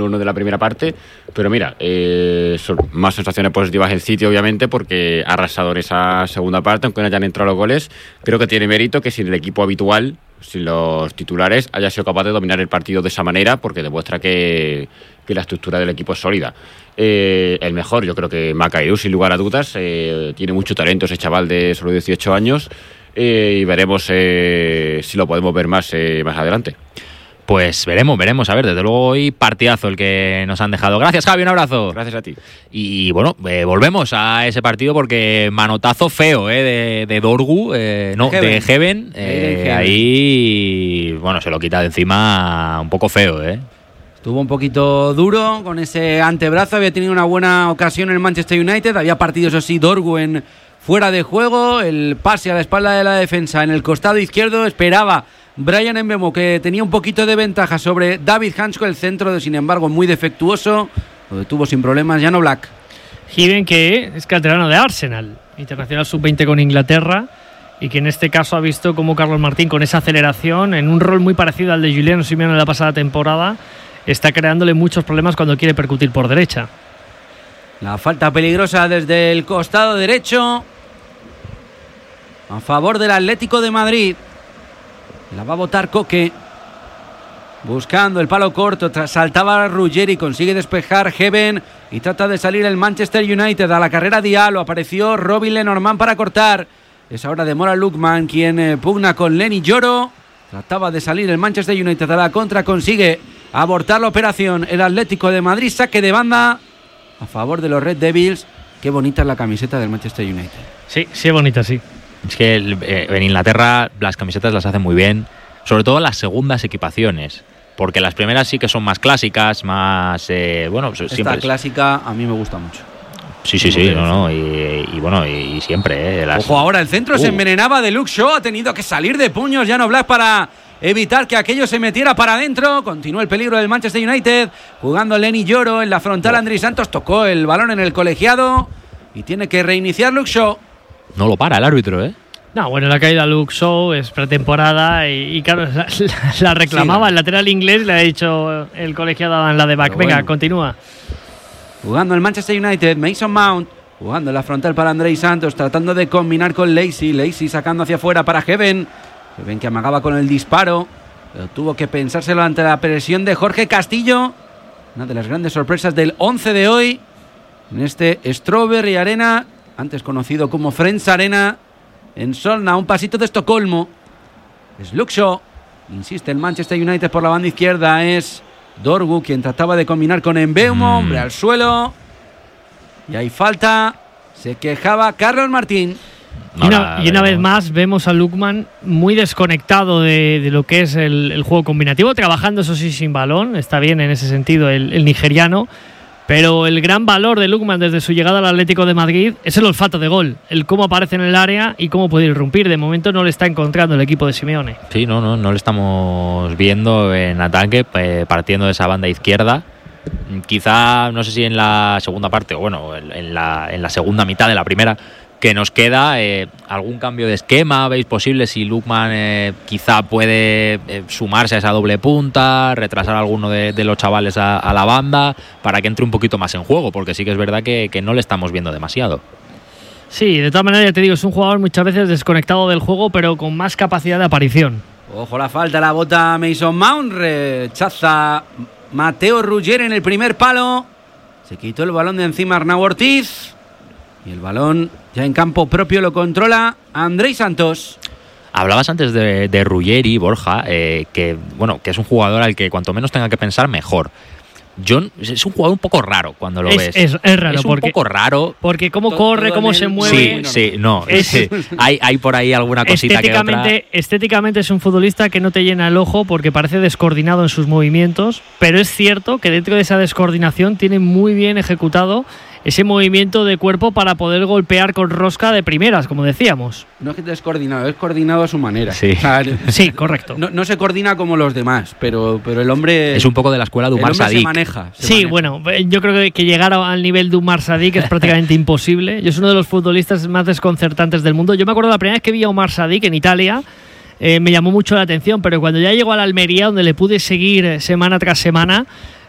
1-1 de la primera parte, pero mira, son más sensaciones positivas el City, obviamente, porque ha arrasado en esa segunda parte, aunque no hayan entrado los goles. Creo que tiene mérito que sin el equipo habitual, sin los titulares, haya sido capaz de dominar el partido de esa manera, porque demuestra que la estructura del equipo es sólida. El mejor, yo creo que Makairu, sin lugar a dudas, tiene mucho talento ese chaval de solo 18 años, y veremos si lo podemos ver más adelante. Pues veremos, a ver, desde luego hoy partidazo el que nos han dejado. Gracias, Javi, un abrazo. Gracias a ti. Y bueno, volvemos a ese partido porque manotazo feo de Dorgu, de Heaven, ahí, bueno, se lo quita de encima un poco feo, Estuvo un poquito duro con ese antebrazo, había tenido una buena ocasión en el Manchester United, había partido, eso sí, Dorgu en fuera de juego, el pase a la espalda de la defensa en el costado izquierdo, esperaba Bryan Mbeumo, que tenía un poquito de ventaja sobre David Hansko, el centro, sin embargo muy defectuoso, lo detuvo sin problemas Jan Oblak. Given, que es canterano de Arsenal, internacional sub-20 con Inglaterra, y que en este caso ha visto cómo Carlos Martín, con esa aceleración, en un rol muy parecido al de Giuliano Simeone en la pasada temporada, está creándole muchos problemas cuando quiere percutir por derecha. La falta peligrosa desde el costado derecho a favor del Atlético de Madrid. La va a botar Koke, buscando el palo corto, saltaba Ruggeri, consigue despejar Heaven y trata de salir el Manchester United. A la carrera Diallo, apareció Robin Lenormand para cortar. Es ahora Demola Lookman quien pugna con Lenny Yoro. Trataba de salir el Manchester United a la contra, consigue abortar la operación el Atlético de Madrid. Saque de banda a favor de los Red Devils. Qué bonita es la camiseta del Manchester United. Sí, es bonita, sí. Es que en Inglaterra las camisetas las hacen muy bien, sobre todo las segundas equipaciones, porque las primeras sí que son más clásicas, más Esta clásica a mí me gusta mucho. Sí, y siempre. Ojo, ahora el centro se envenenaba de Luke Shaw, ha tenido que salir de puños Jan Oblak para evitar que aquello se metiera para adentro. Continúa el peligro del Manchester United, jugando Lenny Yoro en la frontal. Andrés Santos tocó el balón en el colegiado y tiene que reiniciar Luke Shaw. No lo para el árbitro, No, bueno, la caída de Luke Shaw es pretemporada y claro, la reclamaba el lateral inglés, le ha dicho el colegiado en la de back. Venga, continúa. Jugando el Manchester United, Mason Mount, jugando en la frontal para Andrés Santos, tratando de combinar con Lacey sacando hacia afuera para Heaven que amagaba con el disparo, pero tuvo que pensárselo ante la presión de Jorge Castillo. Una de las grandes sorpresas del 11 de hoy en este Strawberry Arena, antes conocido como Friends Arena, en Solna, un pasito de Estocolmo. Es Luke Shaw, insiste el Manchester United por la banda izquierda, es Dorgu quien trataba de combinar con Mbeumo, hombre al suelo, y hay falta, se quejaba Carlos Martín. Y una vez más vemos a Lookman muy desconectado de lo que es el juego combinativo, trabajando eso sí sin balón, está bien en ese sentido el nigeriano. Pero el gran valor de Lookman desde su llegada al Atlético de Madrid es el olfato de gol, el cómo aparece en el área y cómo puede irrumpir. De momento no le está encontrando el equipo de Simeone. Sí, no le estamos viendo en ataque, partiendo de esa banda izquierda. Quizá, no sé si en la segunda parte, o bueno, en la segunda mitad de la primera, que nos queda algún cambio de esquema, ¿veis posible? Si Lookman quizá puede sumarse a esa doble punta, retrasar a alguno de los chavales a la banda, para que entre un poquito más en juego, porque sí que es verdad que no le estamos viendo demasiado. Sí, de todas maneras, ya te digo, es un jugador muchas veces desconectado del juego, pero con más capacidad de aparición. Ojo, la falta, la bota Mason Mount, rechaza Mateo Ruggeri en el primer palo, se quitó el balón de encima Arnau Ortiz. Y el balón ya en campo propio lo controla Andrés Santos. Hablabas antes de Ruggeri, Borja, que es un jugador al que cuanto menos tenga que pensar, mejor. John es un jugador un poco raro cuando lo ves. Es raro. Es un poco raro. Porque cómo corre, cómo se mueve. Hay por ahí alguna cosita que otra. Estéticamente es un futbolista que no te llena el ojo porque parece descoordinado en sus movimientos, pero es cierto que dentro de esa descoordinación tiene muy bien ejecutado ese movimiento de cuerpo para poder golpear con rosca de primeras, como decíamos. No es que descoordinado, es coordinado a su manera. Sí, sí, correcto. No se coordina como los demás, pero el hombre... Es un poco de la escuela de Umar Sadik. Se maneja. Bueno, yo creo que llegar al nivel de Umar Sadik es prácticamente imposible. Yo es uno de los futbolistas más desconcertantes del mundo. Yo me acuerdo la primera vez que vi a Umar Sadik en Italia, me llamó mucho la atención, pero cuando ya llegó a la Almería, donde le pude seguir semana tras semana,